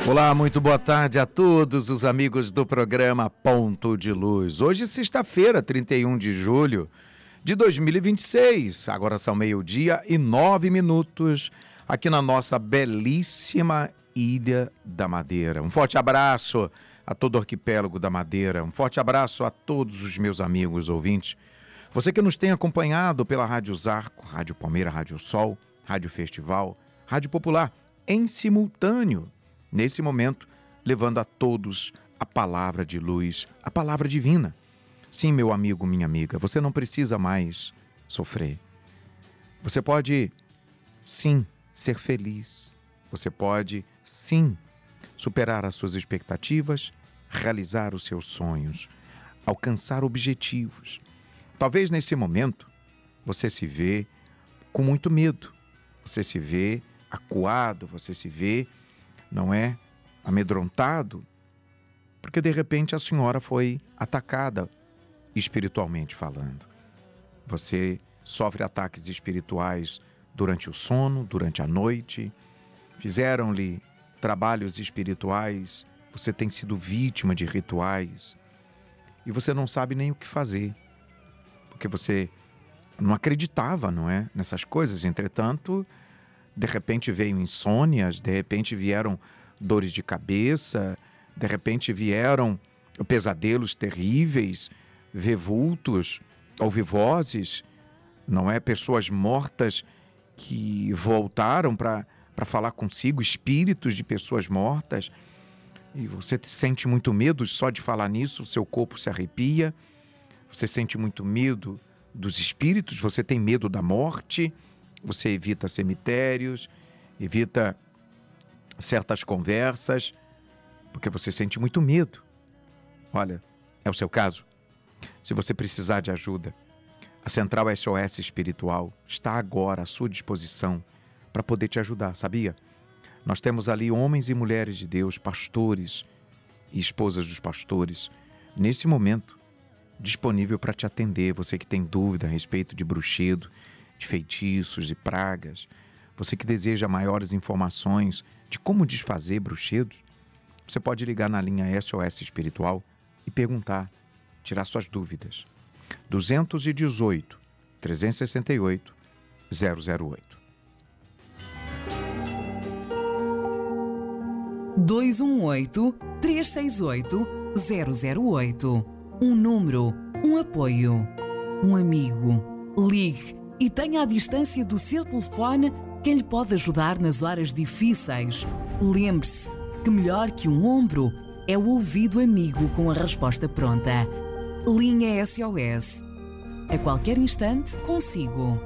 Olá, muito boa tarde a todos os amigos do programa Ponto de Luz. Hoje, sexta-feira, 31 de julho de 2026. Agora são 12:09 aqui na nossa belíssima Ilha da Madeira. Um forte abraço a todo o arquipélago da Madeira. Um forte abraço a todos os meus amigos ouvintes. Você que nos tem acompanhado pela Rádio Zarco, Rádio Palmeira, Rádio Sol, Rádio Festival, Rádio Popular, em simultâneo. Nesse momento, levando a todos a palavra de luz, a palavra divina. Sim, meu amigo, minha amiga, você não precisa mais sofrer. Você pode, sim, ser feliz. Você pode, sim, superar as suas expectativas, realizar os seus sonhos, alcançar objetivos. Talvez nesse momento, você se vê com muito medo. Você se vê acuado, você se vê, não é, amedrontado, porque de repente a senhora foi atacada espiritualmente falando. Você sofre ataques espirituais durante o sono, durante a noite, fizeram-lhe trabalhos espirituais, você tem sido vítima de rituais e você não sabe nem o que fazer, porque você não acreditava, não é, nessas coisas. Entretanto, de repente veio insônias, de repente vieram dores de cabeça, de repente vieram pesadelos terríveis, ver vultos, ouvir vozes, não é? Pessoas mortas que voltaram para falar consigo, espíritos de pessoas mortas, e você sente muito medo só de falar nisso, o seu corpo se arrepia, você sente muito medo dos espíritos, você tem medo da morte. Você evita cemitérios, evita certas conversas, porque você sente muito medo. Olha, é o seu caso? Se você precisar de ajuda, a Central SOS Espiritual está agora à sua disposição para poder te ajudar, sabia? Nós temos ali homens e mulheres de Deus, pastores e esposas dos pastores, nesse momento, disponível para te atender. Você que tem dúvida a respeito de bruxedo, de feitiços, de pragas, você que deseja maiores informações de como desfazer bruxedos, você pode ligar na linha SOS Espiritual e perguntar, tirar suas dúvidas. 218 368 008. 218 368 008. Um número, um apoio, um amigo. Ligue e tenha à distância do seu telefone quem lhe pode ajudar nas horas difíceis. Lembre-se que melhor que um ombro é o ouvido amigo com a resposta pronta. Linha SOS. A qualquer instante, consigo.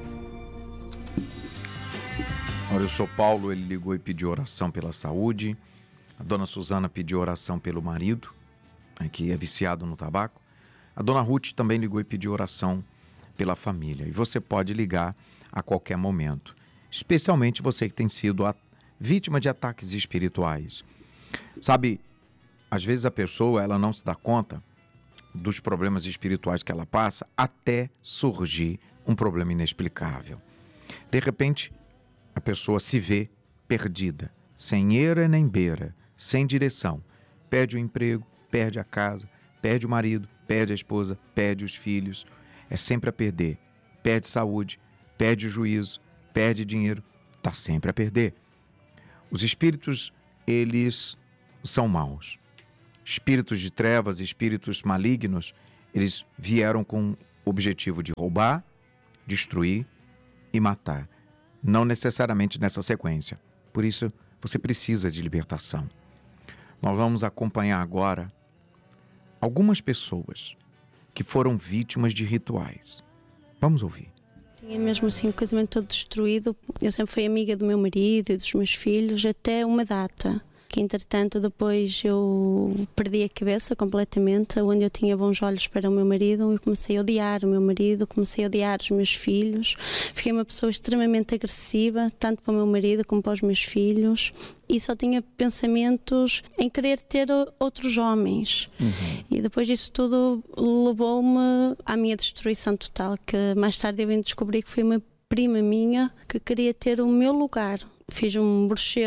Olha, o Sr. Paulo, ele ligou e pediu oração pela saúde. A dona Suzana pediu oração pelo marido, que é viciado no tabaco. A dona Ruth também ligou e pediu oração pela família. E você pode ligar a qualquer momento, especialmente você que tem sido vítima de ataques espirituais. Sabe, às vezes a pessoa ela não se dá conta dos problemas espirituais que ela passa até surgir um problema inexplicável. De repente, a pessoa se vê perdida, sem eira nem beira, sem direção. Perde o emprego, perde a casa, perde o marido, perde a esposa, perde os filhos. É sempre a perder. Perde saúde, perde o juízo, perde dinheiro, está sempre a perder. Os espíritos, eles são maus. Espíritos de trevas, espíritos malignos, eles vieram com o objetivo de roubar, destruir e matar. Não necessariamente nessa sequência. Por isso, você precisa de libertação. Nós vamos acompanhar agora algumas pessoas que foram vítimas de rituais. Vamos ouvir. Tinha mesmo assim o casamento todo destruído. Eu sempre fui amiga do meu marido e dos meus filhos até uma data. Que entretanto depois eu perdi a cabeça completamente, onde eu tinha bons olhos para o meu marido, eu comecei a odiar o meu marido, comecei a odiar os meus filhos, fiquei uma pessoa extremamente agressiva, tanto para o meu marido como para os meus filhos, e só tinha pensamentos em querer ter outros homens. E depois disso tudo levou-me à minha destruição total, que mais tarde eu vim descobrir que foi uma prima minha que queria ter o meu lugar. Fiz um bruxedo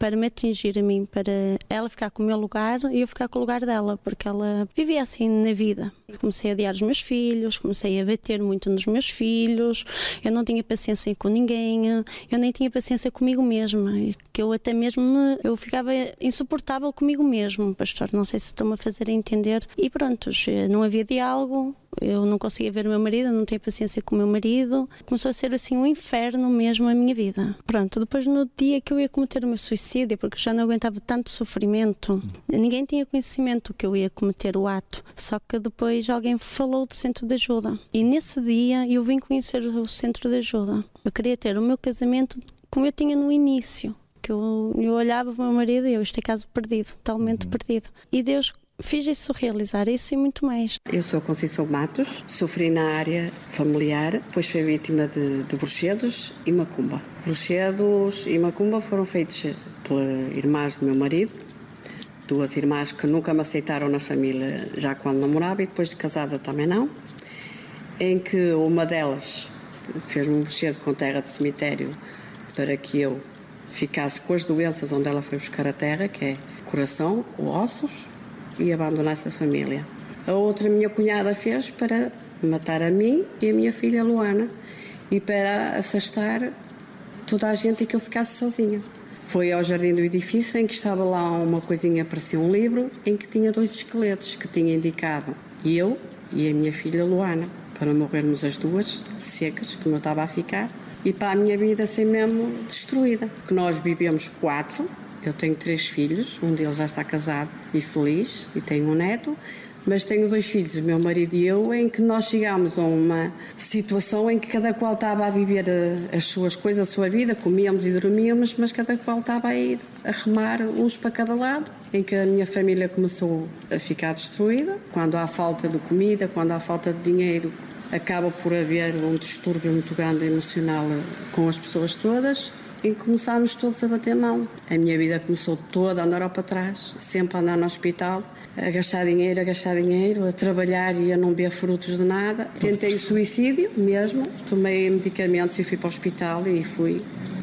para me atingir a mim, para ela ficar com o meu lugar e eu ficar com o lugar dela, porque ela vivia assim na vida. Comecei a odiar os meus filhos, comecei a bater muito nos meus filhos, eu não tinha paciência com ninguém, eu nem tinha paciência comigo mesma, que eu até mesmo, eu ficava insuportável comigo mesmo, pastor, não sei se estou-me a fazer entender. E pronto, não havia diálogo, eu não conseguia ver o meu marido, não tinha paciência com o meu marido, começou a ser assim um inferno mesmo a minha vida. Pronto, depois no dia que eu ia cometer o meu suicídio, porque já não aguentava tanto sofrimento, ninguém tinha conhecimento que eu ia cometer o ato, só que depois alguém falou do centro de ajuda e nesse dia eu vim conhecer o centro de ajuda. Eu queria ter o meu casamento como eu tinha no início, que eu olhava para o meu marido e este é caso perdido, totalmente perdido, e Deus fiz isso, realizar isso e muito mais. Eu sou Conceição Matos, sofri na área familiar, depois fui vítima de bruxedos e macumba. Bruxedos e macumba foram feitos por irmãs do meu marido, 2 irmãs que nunca me aceitaram na família já quando namorava e depois de casada também não, em que uma delas fez-me um bruxedo com terra de cemitério para que eu ficasse com as doenças onde ela foi buscar a terra, que é coração ou ossos, e abandonasse a família. A outra minha cunhada fez para matar a mim e a minha filha Luana e para afastar toda a gente e que eu ficasse sozinha. Foi ao jardim do edifício em que estava lá uma coisinha, parecia um livro, em que tinha 2 esqueletos que tinha indicado eu e a minha filha Luana, para morrermos as duas secas, como eu estava a ficar, e para a minha vida ser mesmo destruída. Que nós vivemos 4. Eu tenho 3 filhos, um deles já está casado e feliz, e tenho um neto, mas tenho 2 filhos, o meu marido e eu, em que nós chegámos a uma situação em que cada qual estava a viver as suas coisas, a sua vida, comíamos e dormíamos, mas cada qual estava a ir a remar uns para cada lado, em que a minha família começou a ficar destruída. Quando há falta de comida, quando há falta de dinheiro, acaba por haver um distúrbio muito grande emocional com as pessoas todas. E começámos todos a bater mão. A minha vida começou toda a andar para trás, sempre a andar no hospital, a gastar dinheiro, a trabalhar e a não ver frutos de nada. Tentei suicídio mesmo, tomei medicamentos e fui para o hospital e fui.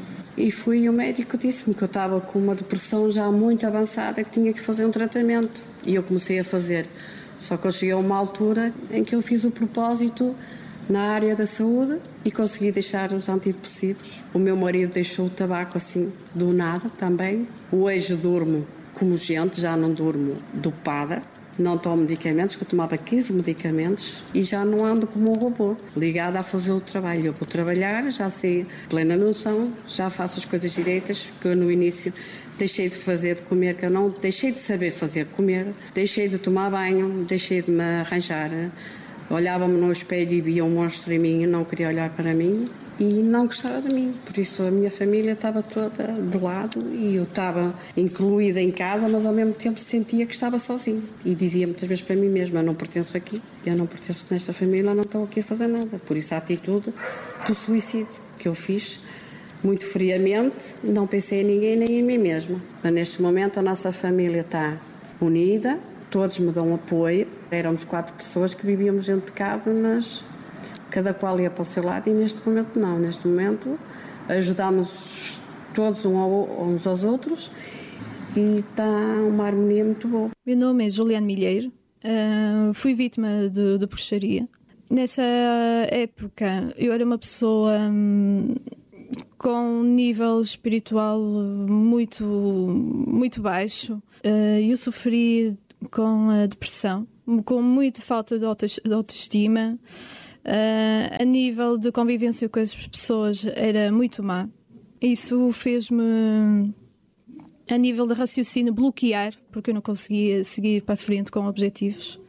E o médico disse-me que eu estava com uma depressão já muito avançada, que tinha que fazer um tratamento. E eu comecei a fazer. Só que eu cheguei a uma altura em que eu fiz o propósito na área da saúde e consegui deixar os antidepressivos. O meu marido deixou o tabaco assim do nada também. Hoje durmo como gente, já não durmo dopada, não tomo medicamentos, que eu tomava 15 medicamentos e já não ando como um robô, ligada a fazer o trabalho. Eu vou trabalhar, já sei plena noção, já faço as coisas direitas, que eu no início deixei de fazer de comer, que eu não deixei de saber fazer de comer, deixei de tomar banho, deixei de me arranjar. Olhava-me no espelho e via um monstro em mim e não queria olhar para mim e não gostava de mim. Por isso a minha família estava toda de lado e eu estava incluída em casa, mas ao mesmo tempo sentia que estava sozinha. E dizia muitas vezes para mim mesma, eu não pertenço aqui, eu não pertenço nesta família, não estou aqui a fazer nada. Por isso a atitude do suicídio que eu fiz, muito friamente, não pensei em ninguém nem em mim mesma. Mas neste momento a nossa família está unida, todos me dão apoio. Éramos 4 pessoas que vivíamos dentro de casa, mas cada qual ia para o seu lado e neste momento não. Neste momento ajudamos todos uns aos outros e está uma harmonia muito boa. Meu nome é Juliane Milheiro, fui vítima de bruxaria. Nessa época eu era uma pessoa com um nível espiritual muito, muito baixo. Eu sofri com a depressão, com muita falta de autoestima. A nível de convivência com as pessoas era muito má. Isso fez-me, a nível de raciocínio, bloquear, porque eu não conseguia seguir para a frente com objetivos.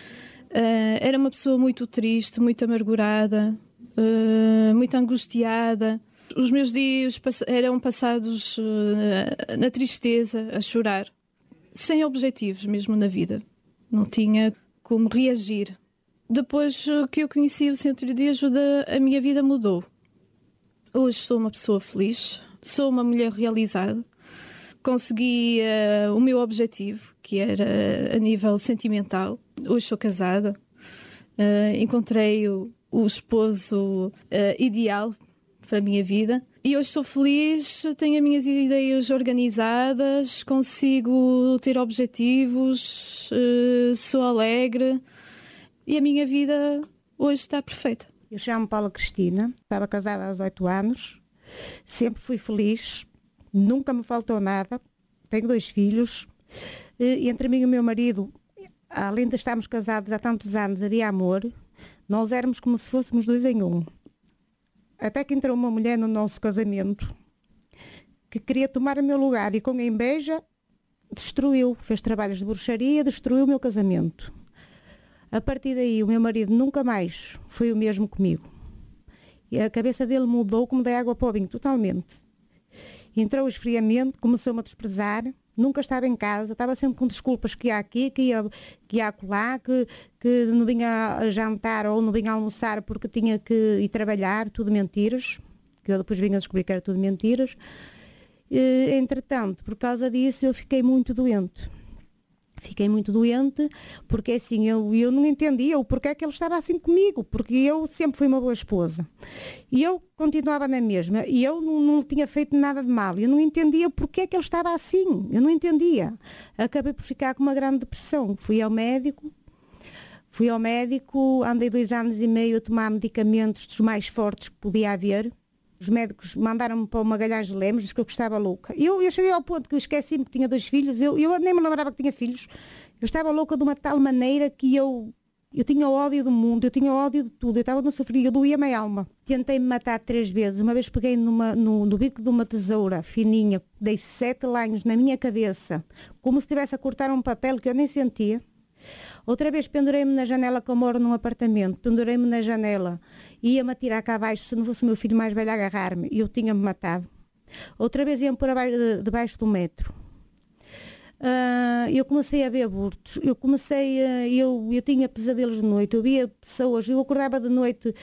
Era uma pessoa muito triste, muito amargurada, muito angustiada. Os meus dias eram passados na tristeza, a chorar, sem objetivos mesmo na vida. Não tinha como reagir. Depois que eu conheci o Centro de Ajuda, a minha vida mudou. Hoje sou uma pessoa feliz, sou uma mulher realizada. Consegui o meu objetivo, que era a nível sentimental. Hoje sou casada. Encontrei o esposo ideal para a minha vida. E hoje sou feliz, tenho as minhas ideias organizadas, consigo ter objetivos, sou alegre e a minha vida hoje está perfeita. Eu chamo-me Paula Cristina, estava casada há 18 anos, sempre fui feliz, nunca me faltou nada, tenho 2 filhos. Entre mim e o meu marido, além de estarmos casados há tantos anos, havia amor, nós éramos como se fôssemos 2 em 1. Até que entrou uma mulher no nosso casamento que queria tomar o meu lugar e com a inveja destruiu, fez trabalhos de bruxaria, destruiu o meu casamento. A partir daí o meu marido nunca mais foi o mesmo comigo. E a cabeça dele mudou como da água para o vinho, totalmente. Entrou o esfriamento, começou-me a desprezar, nunca estava em casa, estava sempre com desculpas que ia aqui, que ia acolá, que não vinha a jantar ou não vinha a almoçar porque tinha que ir trabalhar, tudo mentiras, que eu depois vinha a descobrir que era tudo mentiras. Entretanto, por causa disso, eu fiquei muito doente. Fiquei muito doente porque assim, eu não entendia o porquê que ele estava assim comigo, porque eu sempre fui uma boa esposa. E eu continuava na mesma, e eu não tinha feito nada de mal. Eu não entendia porquê que ele estava assim, eu não entendia. Acabei por ficar com uma grande depressão. Fui ao médico, andei 2 anos e meio a tomar medicamentos dos mais fortes que podia haver. Os médicos mandaram-me para o Magalhães de Lemos, disse que eu estava louca. Eu cheguei ao ponto que eu esqueci-me que tinha 2 filhos, eu nem me lembrava que tinha filhos. Eu estava louca de uma tal maneira que eu tinha ódio do mundo, eu tinha ódio de tudo, eu estava no sofrimento, eu doía-me a alma. Tentei-me matar 3 vezes, uma vez peguei no bico de uma tesoura fininha, dei 7 lanhos na minha cabeça, como se estivesse a cortar um papel que eu nem sentia. Outra vez pendurei-me na janela, que eu moro num apartamento, pendurei-me na janela, ia-me atirar cá abaixo, se não fosse o meu filho mais velho a agarrar-me, e eu tinha-me matado. Outra vez ia-me por debaixo do metro. Eu comecei a ver abortos, eu tinha pesadelos de noite, eu via pessoas, eu acordava de noite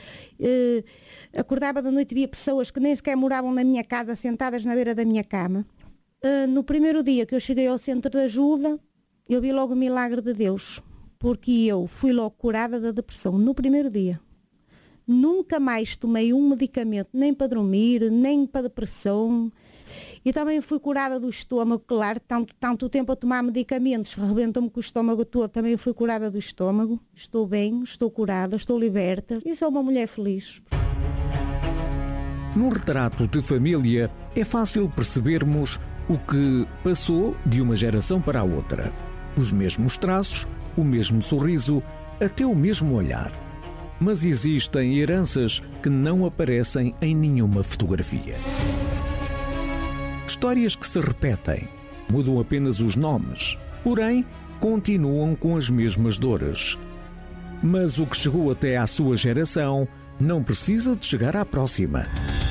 e via pessoas que nem sequer moravam na minha casa, sentadas na beira da minha cama. No primeiro dia que eu cheguei ao centro de ajuda, eu vi logo o milagre de Deus, porque eu fui logo curada da depressão no primeiro dia. Nunca mais tomei um medicamento, nem para dormir, nem para depressão. E também fui curada do estômago, claro, tanto tempo a tomar medicamentos, rebentou-me com o estômago todo, também fui curada do estômago. Estou bem, estou curada, estou liberta e sou uma mulher feliz. Num retrato de família, é fácil percebermos o que passou de uma geração para a outra. Os mesmos traços, o mesmo sorriso, até o mesmo olhar. Mas existem heranças que não aparecem em nenhuma fotografia. Histórias que se repetem, mudam apenas os nomes, porém continuam com as mesmas dores. Mas o que chegou até à sua geração não precisa de chegar à próxima.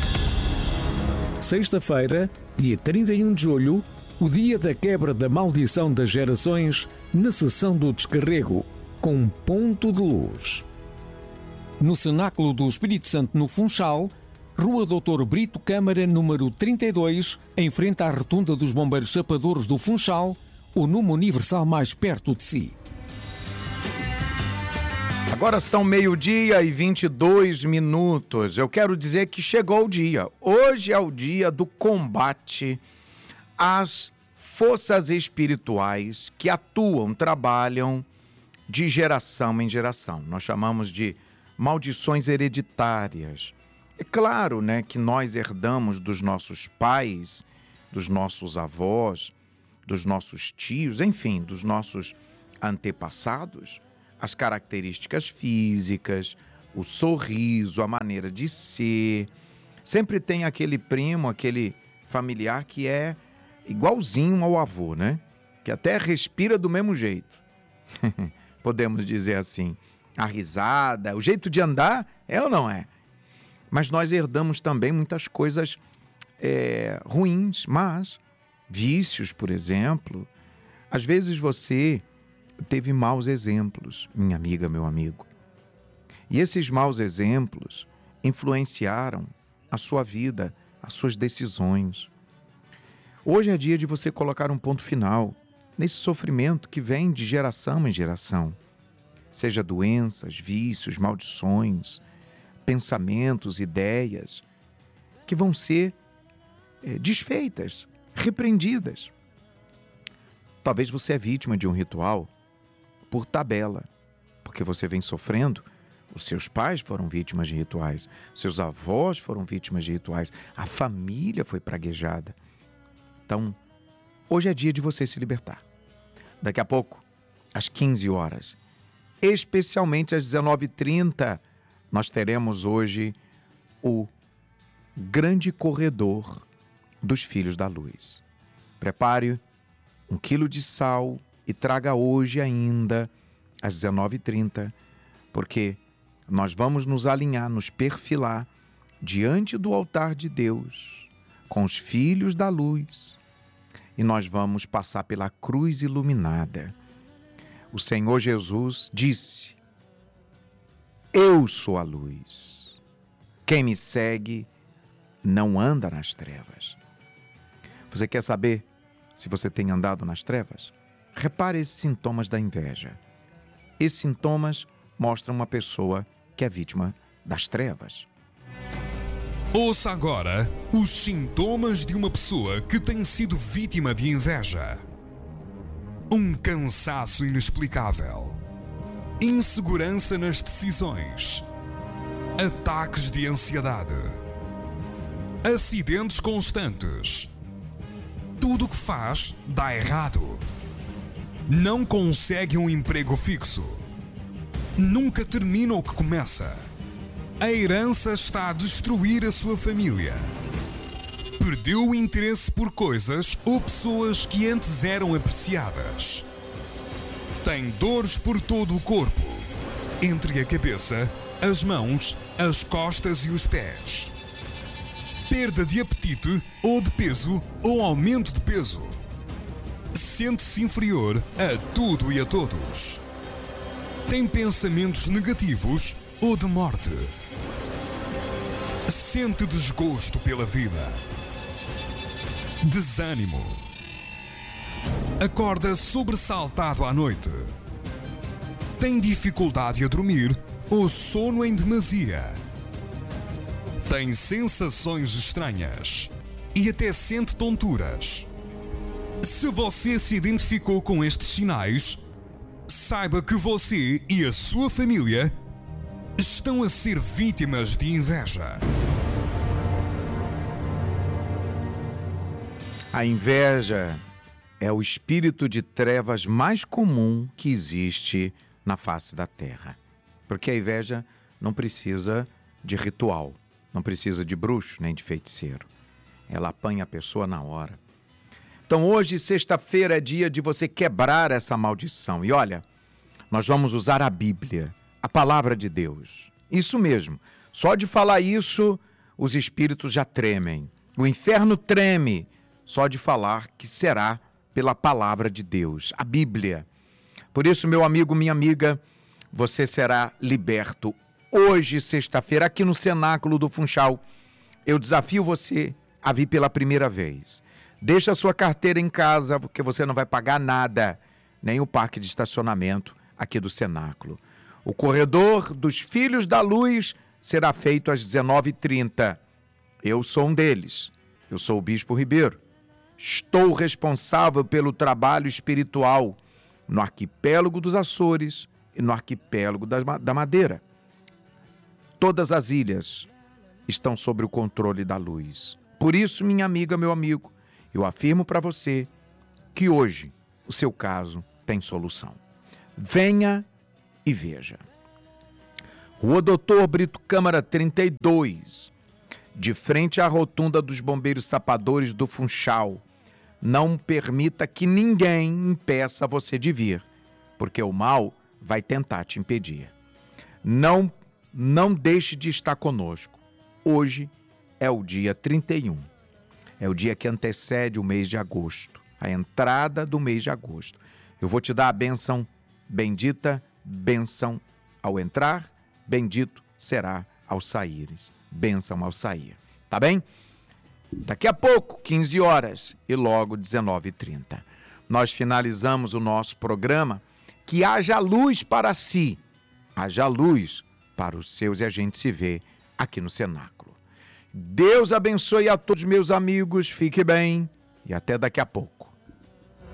Sexta-feira, dia 31 de julho, o dia da quebra da maldição das gerações, na sessão do descarrego, com um ponto de luz. No Cenáculo do Espírito Santo, no Funchal, Rua Doutor Brito Câmara, número 32, em frente à Rotunda dos Bombeiros Chapadores do Funchal, o número universal mais perto de si. Agora são 12:22. Eu quero dizer que chegou o dia. Hoje é o dia do combate às forças espirituais que atuam, trabalham de geração em geração. Nós chamamos de maldições hereditárias. É claro, né, que nós herdamos dos nossos pais, dos nossos avós, dos nossos tios, enfim, dos nossos antepassados, as características físicas, o sorriso, a maneira de ser. Sempre tem aquele primo, aquele familiar que é igualzinho ao avô, né? Que até respira do mesmo jeito. Podemos dizer assim. A risada, o jeito de andar, é ou não é? Mas nós herdamos também muitas coisas ruins, mas vícios, por exemplo. Às vezes você teve maus exemplos, minha amiga, meu amigo. E esses maus exemplos influenciaram a sua vida, as suas decisões. Hoje é dia de você colocar um ponto final nesse sofrimento que vem de geração em geração. Seja doenças, vícios, maldições, pensamentos, ideias, que vão ser desfeitas, repreendidas. Talvez você é vítima de um ritual por tabela, porque você vem sofrendo. Os seus pais foram vítimas de rituais, seus avós foram vítimas de rituais, a família foi praguejada. Então, hoje é dia de você se libertar. Daqui a pouco, às 15 horas, especialmente às 19h30, nós teremos hoje o grande corredor dos Filhos da Luz. Prepare 1 quilo de sal e traga hoje ainda às 19h30, porque nós vamos nos alinhar, nos perfilar diante do altar de Deus, com os Filhos da Luz, e nós vamos passar pela cruz iluminada. O Senhor Jesus disse: eu sou a luz. Quem me segue não anda nas trevas. Você quer saber se você tem andado nas trevas? Repare esses sintomas da inveja. Esses sintomas mostram uma pessoa que é vítima das trevas. Ouça agora os sintomas de uma pessoa que tem sido vítima de inveja. Um cansaço inexplicável, insegurança nas decisões, ataques de ansiedade, acidentes constantes. Tudo o que faz dá errado. Não consegue um emprego fixo. Nunca termina o que começa. A herança está a destruir a sua família. Perdeu o interesse por coisas ou pessoas que antes eram apreciadas. Tem dores por todo o corpo, entre a cabeça, as mãos, as costas e os pés. Perda de apetite ou de peso ou aumento de peso. Sente-se inferior a tudo e a todos. Tem pensamentos negativos ou de morte. Sente desgosto pela vida. Desânimo. Acorda sobressaltado à noite. Tem dificuldade a dormir ou sono em demasia. Tem sensações estranhas e até sente tonturas. Se você se identificou com estes sinais, saiba que você e a sua família estão a ser vítimas de inveja. A inveja é o espírito de trevas mais comum que existe na face da terra. Porque a inveja não precisa de ritual, não precisa de bruxo nem de feiticeiro. Ela apanha a pessoa na hora. Então hoje, sexta-feira, é dia de você quebrar essa maldição. E olha, nós vamos usar a Bíblia, a palavra de Deus. Isso mesmo. Só de falar isso, os espíritos já tremem. O inferno treme só de falar que será pela palavra de Deus, a Bíblia. Por isso, meu amigo, minha amiga, você será liberto hoje, sexta-feira, aqui no Cenáculo do Funchal. Eu desafio você a vir pela primeira vez. Deixa a sua carteira em casa, porque você não vai pagar nada, nem o parque de estacionamento aqui do Cenáculo. O corredor dos Filhos da Luz será feito às 19h30. Eu sou um deles. Eu sou o Bispo Ribeiro. Estou responsável pelo trabalho espiritual no arquipélago dos Açores e no arquipélago da Madeira. Todas as ilhas estão sob o controle da luz. Por isso, minha amiga, meu amigo, eu afirmo para você que hoje o seu caso tem solução. Venha e veja. Rua Doutor Brito Câmara 32, de frente à rotunda dos Bombeiros Sapadores do Funchal. Não permita que ninguém impeça você de vir, porque o mal vai tentar te impedir. Não deixe de estar conosco. Hoje é o dia 31. É o dia que antecede o mês de agosto, a entrada do mês de agosto. Eu vou te dar a bênção bendita, bênção ao entrar, bendito será ao saíres. Bênção ao sair. Tá bem? Daqui a pouco, 15 horas e logo 19h30. Nós finalizamos o nosso programa. Que haja luz para si, haja luz para os seus e a gente se vê aqui no Cenáculo. Deus abençoe a todos meus amigos, fique bem e até daqui a pouco.